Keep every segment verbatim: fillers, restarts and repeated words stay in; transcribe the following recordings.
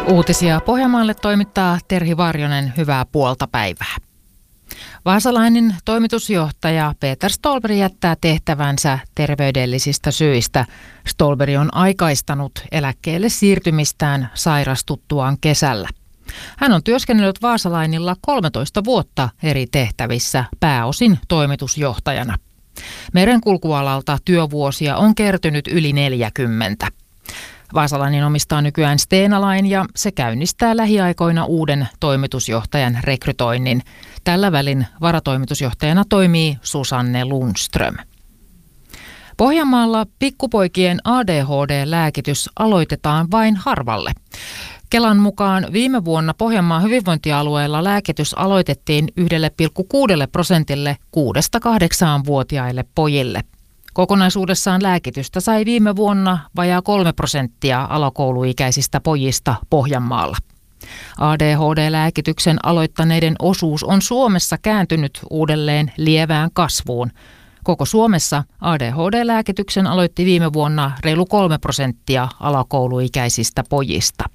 Uutisia Pohjanmaalle toimittaa Terhi Varjonen, hyvää puolta päivää. Vaasalainen toimitusjohtaja Peter Ståhlberg jättää tehtävänsä terveydellisistä syistä. Ståhlberg on aikaistanut eläkkeelle siirtymistään sairastuttuaan kesällä. Hän on työskennellyt Vaasalainilla kolmetoista vuotta eri tehtävissä, pääosin toimitusjohtajana. Merenkulkualalta työvuosia on kertynyt yli neljäkymmentä. Vaasalainen omistaa nykyään Stena Line ja se käynnistää lähiaikoina uuden toimitusjohtajan rekrytoinnin. Tällä välin varatoimitusjohtajana toimii Susanne Lundström. Pohjanmaalla pikkupoikien A D H D-lääkitys aloitetaan vain harvalle. Kelan mukaan viime vuonna Pohjanmaan hyvinvointialueella lääkitys aloitettiin yksi pilkku kuusi prosentille kuudesta kahdeksaanvuotiaille pojille. Kokonaisuudessaan lääkitystä sai viime vuonna vajaa kolme prosenttia alakouluikäisistä pojista Pohjanmaalla. A D H D-lääkityksen aloittaneiden osuus on Suomessa kääntynyt uudelleen lievään kasvuun. Koko Suomessa A D H D-lääkityksen aloitti viime vuonna reilu kolme prosenttia alakouluikäisistä pojista.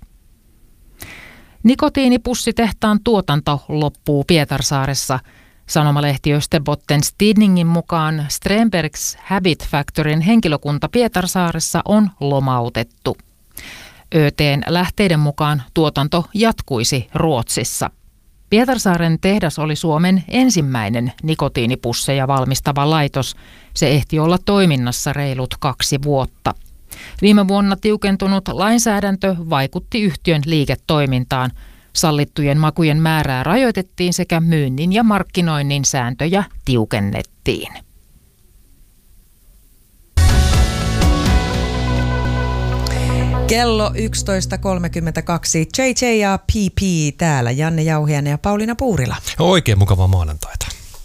Nikotiinipussitehtaan tuotanto loppuu Pietarsaaressa. Sanomalehti Österbottens Tidningin mukaan Strömbergs Habit Factoryn henkilökunta Pietarsaaressa on lomautettu. Ö T:n lähteiden mukaan tuotanto jatkuisi Ruotsissa. Pietarsaaren tehdas oli Suomen ensimmäinen nikotiinipusseja valmistava laitos. Se ehti olla toiminnassa reilut kaksi vuotta. Viime vuonna tiukentunut lainsäädäntö vaikutti yhtiön liiketoimintaan. Sallittujen makujen määrää rajoitettiin sekä myynnin ja markkinoinnin sääntöjä tiukennettiin. Kello yksitoista kolmekymmentäkaksi. J J ja P P täällä. Janne Jauhiainen ja Pauliina Puurila. Oikein mukavaa maanantaita.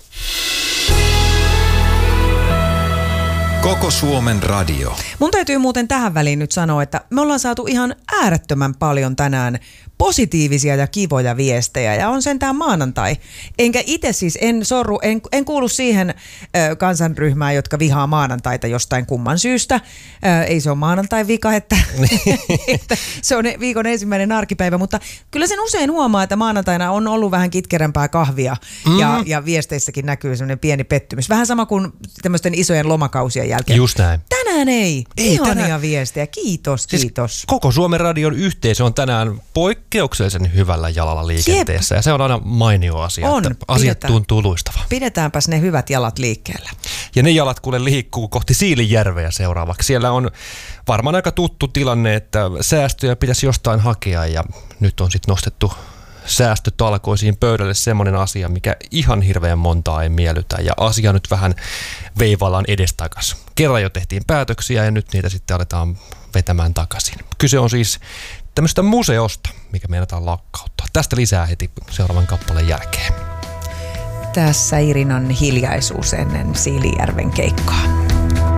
Koko Suomen radio. Mun täytyy muuten tähän väliin nyt sanoa, että me ollaan saatu ihan äärettömän paljon tänään positiivisia ja kivoja viestejä ja on sentään maanantai. Enkä itse siis en sorru, en, en kuulu siihen ö, kansanryhmään, jotka vihaa maanantaita jostain kumman syystä. Ö, ei se ole maanantai vika, että, että se on viikon ensimmäinen arkipäivä, mutta kyllä sen usein huomaa, että maanantaina on ollut vähän kitkerämpää kahvia mm. ja, ja viesteissäkin näkyy semmoinen pieni pettymys. Vähän sama kuin tämmöisten isojen lomakausien jälkeen. Just näin. Tänään ei. ei Ihania tänään. viestejä. Kiitos, siis kiitos. Koko Suomen radion yhteisö on tänään poikkeuksellisen hyvällä jalalla liikenteessä. Jep. Ja se on aina mainio asia, on, että asiat pidetään. tuntuu luistavan. Pidetäänpäs ne hyvät jalat liikkeellä. Ja ne jalat kuule liikkuu kohti Siilinjärveä seuraavaksi. Siellä on varmaan aika tuttu tilanne, että säästöjä pitäisi jostain hakea ja nyt on sitten nostettu säästötalkoisiin pöydälle semmoinen asia, mikä ihan hirveän montaa ei miellytä ja asia nyt vähän veivaillaan edestakas. Kerran jo tehtiin päätöksiä ja nyt niitä sitten aletaan vetämään takaisin. Kyse on siis tämmöistä museosta, mikä meinataan lakkauttaa. Tästä lisää heti seuraavan kappaleen jälkeen. Tässä Irinan hiljaisuus ennen Siilinjärven keikkaa.